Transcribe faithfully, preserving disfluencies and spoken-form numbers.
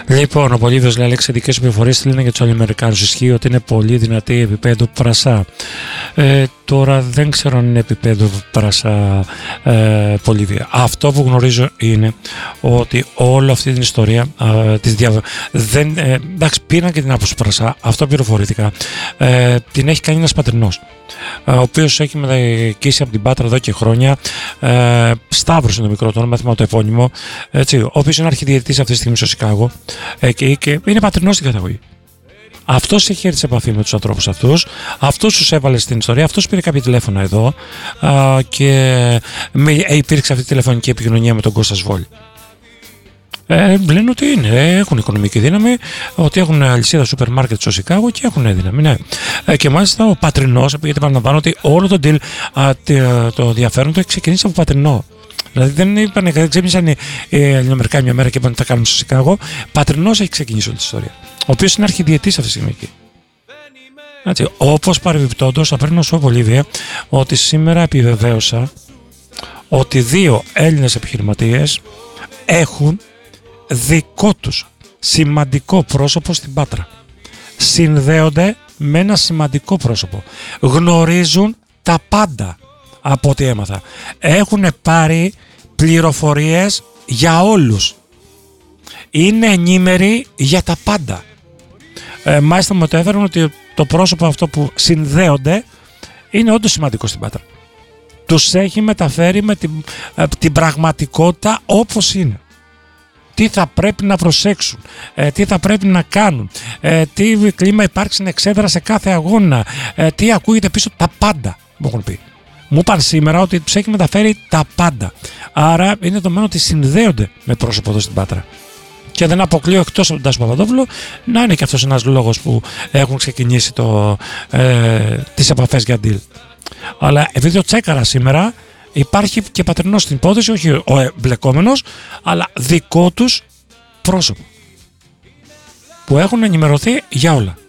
Λοιπόν, ο Πολύβιος λέει: εξαιρετικές πληροφορίες λένε για τους Αμερικάνους. Ισχύει ότι είναι πολύ δυνατή επίπεδο πρασά. Ε, τώρα δεν ξέρω αν είναι επίπεδο πρασά ε, Πολύβια. Αυτό που γνωρίζω είναι ότι όλη αυτή την ιστορία ε, της δια... δεν, ε, εντάξει, πήραν και την άποψη πρασά, αυτό πληροφορήθηκα. Ε, την έχει κάνει ένας πατρινός, ο οποίος έχει μετακίσει από την Πάτρα εδώ και χρόνια. Ε, Σταύρος είναι το μικρό του όνομα, θυμάμαι το επώνυμο. Έτσι, ο οποίος είναι αρχιδιαιτητής αυτή τη στιγμή στο Σικάγο ε, και, και είναι πατρινός στην καταγωγή. Αυτός έχει έρθει σε επαφή με τους ανθρώπους αυτούς, αυτός τους έβαλε στην ιστορία, αυτός πήρε κάποια τηλέφωνα εδώ α, και με, ε, υπήρξε αυτή η τηλεφωνική επικοινωνία με τον Κώστα Σβόλη. Ε, λένε ότι είναι, έχουν οικονομική δύναμη, ότι έχουν αλυσίδα σούπερ μάρκετ στο Σικάγο και έχουν δύναμη. Ναι. Ε, και μάλιστα ο πατρινός, γιατί παραλαμβάνω ότι όλο το deal, α, το ενδιαφέρον το έχει ξεκινήσει από πατρινό. Δηλαδή δεν είπαν, δεν ξύπνησαν οι Ελληνοαμερικάνοι μια μέρα και είπαν ότι τα κάνουμε στο Σικάγο. Πατρινός έχει ξεκινήσει όλη τη ιστορία. Ο οποίος είναι αρχιδιαιτής αυτή τη στιγμή εκεί. Έτσι, όπως παρεμπιπτόντως, θα πρέπει να σου πω, Πολύβια, ότι σήμερα επιβεβαίωσα ότι δύο Έλληνες επιχειρηματίες έχουν δικό τους σημαντικό πρόσωπο στην Πάτρα. Συνδέονται με ένα σημαντικό πρόσωπο. Γνωρίζουν τα πάντα από ό,τι έμαθα. Έχουν πάρει πληροφορίες για όλους. Είναι ενήμεροι για τα πάντα. Ε, μάλιστα μου το έφεραν ότι το πρόσωπο αυτό που συνδέονται είναι όντως σημαντικό στην Πάτρα. Τους έχει μεταφέρει με την, ε, την πραγματικότητα όπως είναι. Τι θα πρέπει να προσέξουν, ε, τι θα πρέπει να κάνουν, ε, τι κλίμα υπάρχει στην εξέδρα σε κάθε αγώνα, ε, τι ακούγεται πίσω, τα πάντα μου έχουν πει. Μου είπαν σήμερα ότι τους έχει μεταφέρει τα πάντα. Άρα είναι δεδομένο ότι συνδέονται με πρόσωπο εδώ στην Πάτρα. Και δεν αποκλείω, εκτός από τον Τάσο Παπαδόπουλο, να είναι και αυτός ένας λόγος που έχουν ξεκινήσει το, ε, τις επαφές για deal. Αλλά επειδή το τσέκαρα σήμερα, υπάρχει και πατρινός στην υπόθεση, όχι ο εμπλεκόμενος, αλλά δικό τους πρόσωπο. Που έχουν ενημερωθεί για όλα.